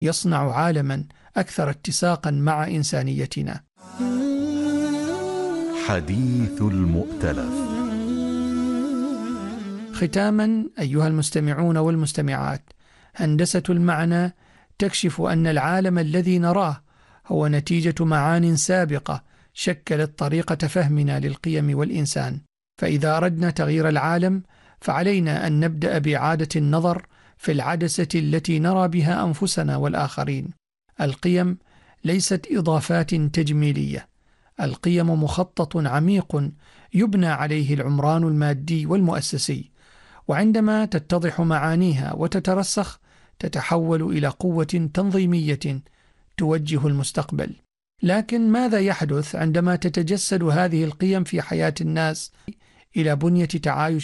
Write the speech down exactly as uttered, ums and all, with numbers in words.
يصنع عالما أكثر اتساقا مع إنسانيتنا. حديث المؤتلف. ختاما أيها المستمعون والمستمعات، هندسة المعنى تكشف أن العالم الذي نراه هو نتيجة معان سابقة شكلت طريقة فهمنا للقيم والإنسان. فإذا أردنا تغيير العالم فعلينا أن نبدأ بإعادة النظر في العدسة التي نرى بها أنفسنا والآخرين. القيم ليست إضافات تجميلية، القيم مخطط عميق يبنى عليه العمران المادي والمؤسسي، وعندما تتضح معانيها وتترسخ تتحول إلى قوة تنظيمية توجه المستقبل. لكن ماذا يحدث عندما تتجسد هذه القيم في حياة الناس إلى بنية تعايش